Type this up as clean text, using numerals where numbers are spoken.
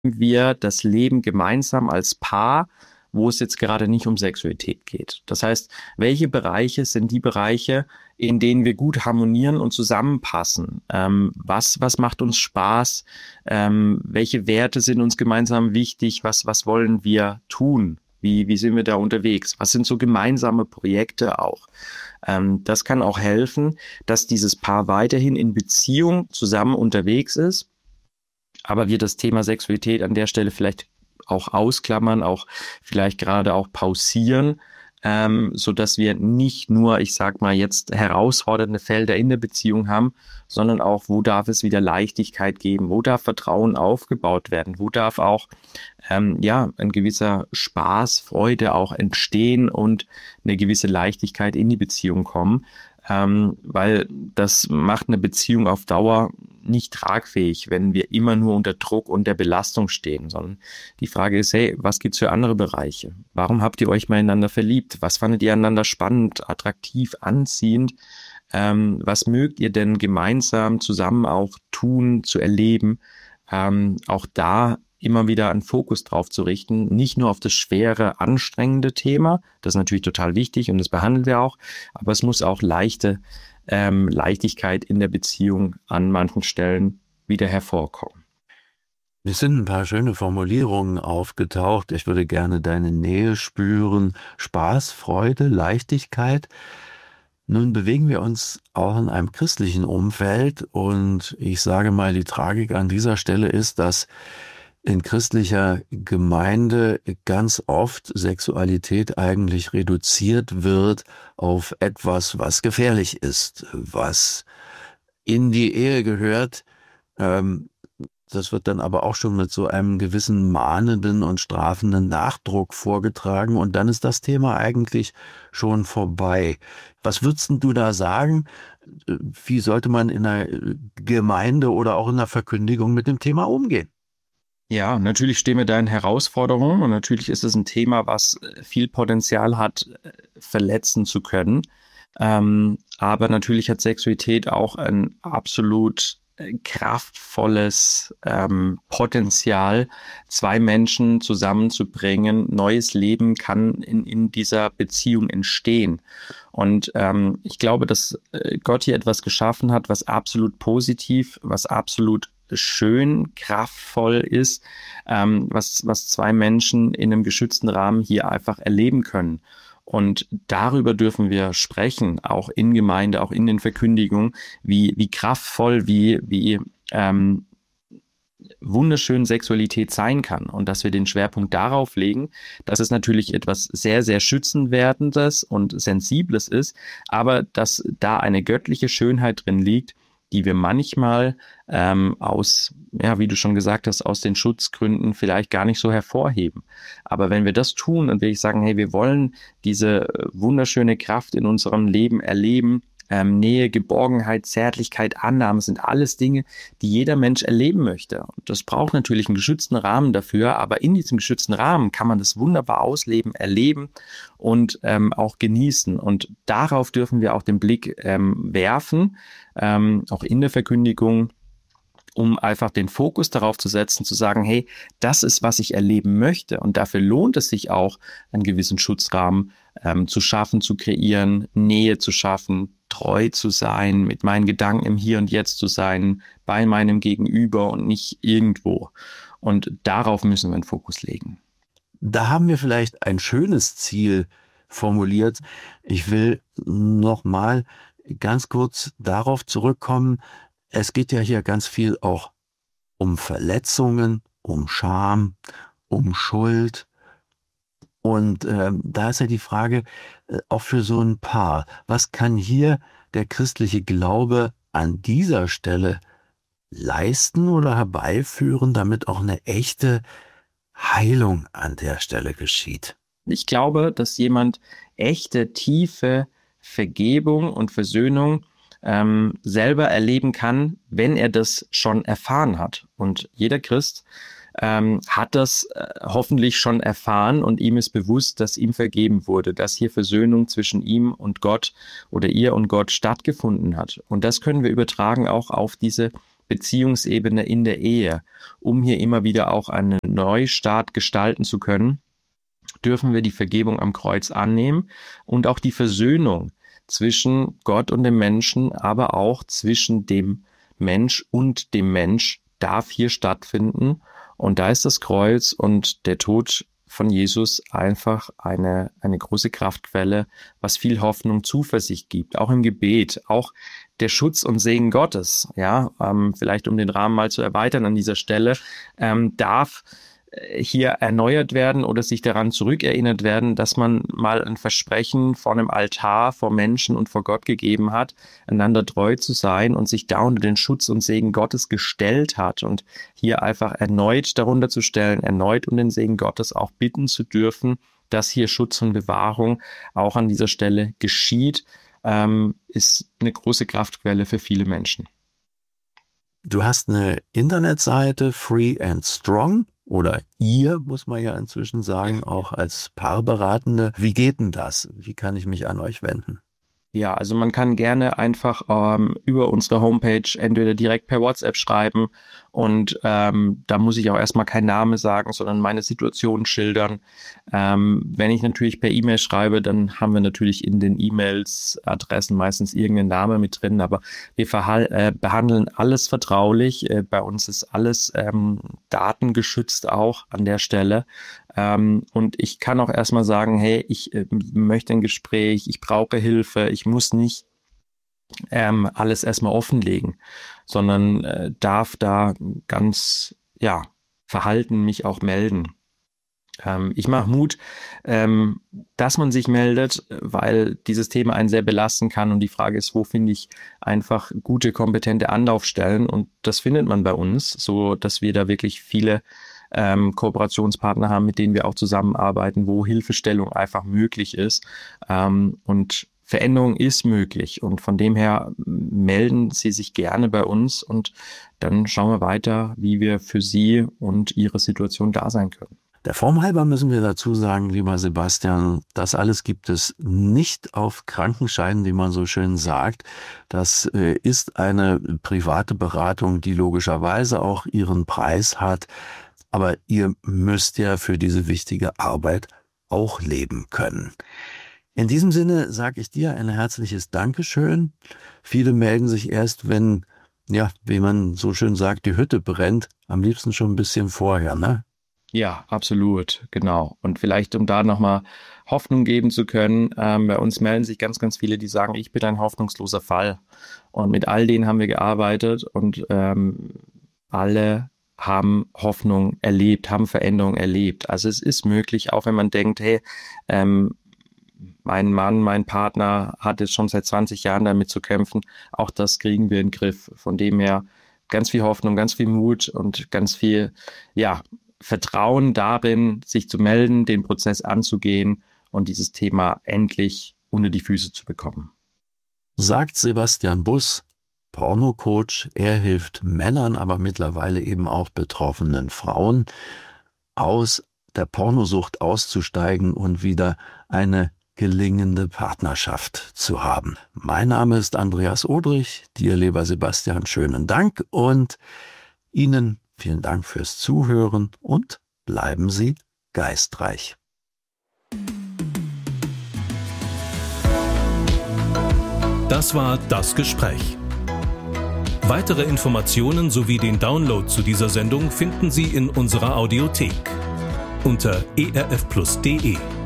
wir das Leben gemeinsam als Paar, wo es jetzt gerade nicht um Sexualität geht. Das heißt, welche Bereiche sind die Bereiche, in denen wir gut harmonieren und zusammenpassen? Was macht uns Spaß? Welche Werte sind uns gemeinsam wichtig? Was wollen wir tun? Wie sind wir da unterwegs? Was sind so gemeinsame Projekte auch? Das kann auch helfen, dass dieses Paar weiterhin in Beziehung zusammen unterwegs ist, aber wir das Thema Sexualität an der Stelle vielleicht auch ausklammern, auch vielleicht gerade auch pausieren, so dass wir nicht nur, ich sag mal jetzt, herausfordernde Felder in der Beziehung haben, sondern auch, wo darf es wieder Leichtigkeit geben, wo darf Vertrauen aufgebaut werden, wo darf auch ein gewisser Spaß, Freude auch entstehen und eine gewisse Leichtigkeit in die Beziehung kommen. Weil das macht eine Beziehung auf Dauer nicht tragfähig, wenn wir immer nur unter Druck und der Belastung stehen, sondern die Frage ist, hey, was gibt's für andere Bereiche? Warum habt ihr euch mal ineinander verliebt? Was fandet ihr einander spannend, attraktiv, anziehend? Was mögt ihr denn gemeinsam zusammen auch tun, zu erleben? Auch da immer wieder einen Fokus drauf zu richten, nicht nur auf das schwere, anstrengende Thema, das ist natürlich total wichtig und das behandeln wir auch, aber es muss auch Leichtigkeit in der Beziehung an manchen Stellen wieder hervorkommen. Es sind ein paar schöne Formulierungen aufgetaucht. Ich würde gerne deine Nähe spüren. Spaß, Freude, Leichtigkeit. Nun bewegen wir uns auch in einem christlichen Umfeld und ich sage mal, die Tragik an dieser Stelle ist, dass in christlicher Gemeinde ganz oft Sexualität eigentlich reduziert wird auf etwas, was gefährlich ist, was in die Ehe gehört. Das wird dann aber auch schon mit so einem gewissen mahnenden und strafenden Nachdruck vorgetragen und dann ist das Thema eigentlich schon vorbei. Was würdest denn du da sagen? Wie sollte man in einer Gemeinde oder auch in einer Verkündigung mit dem Thema umgehen? Ja, natürlich stehen wir da in Herausforderungen und natürlich ist es ein Thema, was viel Potenzial hat, verletzen zu können. Aber natürlich hat Sexualität auch ein absolut kraftvolles Potenzial, zwei Menschen zusammenzubringen. Neues Leben kann in dieser Beziehung entstehen. Und ich glaube, dass Gott hier etwas geschaffen hat, was absolut positiv, was absolut schön, kraftvoll ist, was zwei Menschen in einem geschützten Rahmen hier einfach erleben können. Und darüber dürfen wir sprechen, auch in Gemeinde, auch in den Verkündigungen, wie kraftvoll, wie wunderschön Sexualität sein kann und dass wir den Schwerpunkt darauf legen, dass es natürlich etwas sehr, sehr Schützenwertendes und Sensibles ist, aber dass da eine göttliche Schönheit drin liegt, die wir manchmal aus, ja, wie du schon gesagt hast, aus den Schutzgründen vielleicht gar nicht so hervorheben. Aber wenn wir das tun und wirklich sagen, hey, wir wollen diese wunderschöne Kraft in unserem Leben erleben, Nähe, Geborgenheit, Zärtlichkeit, Annahme sind alles Dinge, die jeder Mensch erleben möchte. Und das braucht natürlich einen geschützten Rahmen dafür, aber in diesem geschützten Rahmen kann man das wunderbar ausleben, erleben und auch genießen. Und darauf dürfen wir auch den Blick werfen, auch in der Verkündigung, um einfach den Fokus darauf zu setzen, zu sagen, hey, das ist, was ich erleben möchte. Und dafür lohnt es sich auch, einen gewissen Schutzrahmen zu schaffen, zu kreieren, Nähe zu schaffen, treu zu sein, mit meinen Gedanken im Hier und Jetzt zu sein, bei meinem Gegenüber und nicht irgendwo. Und darauf müssen wir einen Fokus legen. Da haben wir vielleicht ein schönes Ziel formuliert. Ich will noch mal ganz kurz darauf zurückkommen. Es geht ja hier ganz viel auch um Verletzungen, um Scham, um Schuld. Und da ist ja die Frage, auch für so ein Paar, was kann hier der christliche Glaube an dieser Stelle leisten oder herbeiführen, damit auch eine echte Heilung an der Stelle geschieht? Ich glaube, dass jemand echte, tiefe Vergebung und Versöhnung selber erleben kann, wenn er das schon erfahren hat. Und jeder Christ hat das hoffentlich schon erfahren und ihm ist bewusst, dass ihm vergeben wurde, dass hier Versöhnung zwischen ihm und Gott oder ihr und Gott stattgefunden hat. Und das können wir übertragen auch auf diese Beziehungsebene in der Ehe, um hier immer wieder auch einen Neustart gestalten zu können, dürfen wir die Vergebung am Kreuz annehmen und auch die Versöhnung zwischen Gott und dem Menschen, aber auch zwischen dem Mensch und dem Mensch darf hier stattfinden. Und da ist das Kreuz und der Tod von Jesus einfach eine große Kraftquelle, was viel Hoffnung, Zuversicht gibt, auch im Gebet, auch der Schutz und Segen Gottes, ja, vielleicht um den Rahmen mal zu erweitern an dieser Stelle, darf hier erneuert werden oder sich daran zurückerinnert werden, dass man mal ein Versprechen vor einem Altar, vor Menschen und vor Gott gegeben hat, einander treu zu sein und sich da unter den Schutz und Segen Gottes gestellt hat und hier einfach erneut darunter zu stellen, erneut um den Segen Gottes auch bitten zu dürfen, dass hier Schutz und Bewahrung auch an dieser Stelle geschieht, ist eine große Kraftquelle für viele Menschen. Du hast eine Internetseite, Free and Strong, oder ihr, muss man ja inzwischen sagen, auch als Paarberatende. Wie geht denn das? Wie kann ich mich an euch wenden? Ja, also man kann gerne einfach über unsere Homepage entweder direkt per WhatsApp schreiben und da muss ich auch erstmal keinen Namen sagen, sondern meine Situation schildern. Wenn ich natürlich per E-Mail schreibe, dann haben wir natürlich in den E-Mails, Adressen meistens irgendeinen Namen mit drin, aber wir behandeln alles vertraulich. Bei uns ist alles datengeschützt auch an der Stelle. Und ich kann auch erstmal sagen, hey, ich möchte ein Gespräch, ich brauche Hilfe, ich muss nicht alles erstmal offenlegen, sondern darf da ganz verhalten mich auch melden. Ich mache Mut, dass man sich meldet, weil dieses Thema einen sehr belasten kann und die Frage ist, wo finde ich einfach gute, kompetente Anlaufstellen, und das findet man bei uns, so dass wir da wirklich viele Kooperationspartner haben, mit denen wir auch zusammenarbeiten, wo Hilfestellung einfach möglich ist, und Veränderung ist möglich, und von dem her melden Sie sich gerne bei uns und dann schauen wir weiter, wie wir für Sie und Ihre Situation da sein können. Der Form halber müssen wir dazu sagen, lieber Sebastian, das alles gibt es nicht auf Krankenscheinen, wie man so schön sagt. Das ist eine private Beratung, die logischerweise auch ihren Preis hat. Aber ihr müsst ja für diese wichtige Arbeit auch leben können. In diesem Sinne sage ich dir ein herzliches Dankeschön. Viele melden sich erst, wenn, wie man so schön sagt, die Hütte brennt. Am liebsten schon ein bisschen vorher, ne? Ja, absolut, genau. Und vielleicht, um da nochmal Hoffnung geben zu können, bei uns melden sich ganz, ganz viele, die sagen, ich bin ein hoffnungsloser Fall. Und mit all denen haben wir gearbeitet und alle haben Hoffnung erlebt, haben Veränderung erlebt. Also es ist möglich, auch wenn man denkt, hey, mein Mann, mein Partner hat jetzt schon seit 20 Jahren damit zu kämpfen, auch das kriegen wir in den Griff. Von dem her ganz viel Hoffnung, ganz viel Mut und ganz viel, Vertrauen darin, sich zu melden, den Prozess anzugehen und dieses Thema endlich unter die Füße zu bekommen. Sagt Sebastian Buss, Pornocoach. Er hilft Männern, aber mittlerweile eben auch betroffenen Frauen, aus der Pornosucht auszusteigen und wieder eine gelingende Partnerschaft zu haben. Mein Name ist Andreas Odrich. Dir, lieber Sebastian, schönen Dank und Ihnen vielen Dank fürs Zuhören und bleiben Sie geistreich. Das war das Gespräch. Weitere Informationen sowie den Download zu dieser Sendung finden Sie in unserer Audiothek unter erfplus.de.